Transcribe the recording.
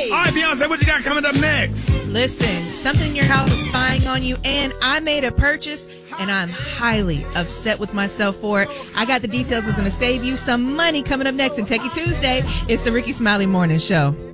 All right, Beyonce, what you got coming up next? Listen, something in your house is spying on you, and I made a purchase, and I'm highly upset with myself for it. I got the details. It's going to save you some money coming up next. And Take You Tuesday, it's the Ricky Smiley Morning Show.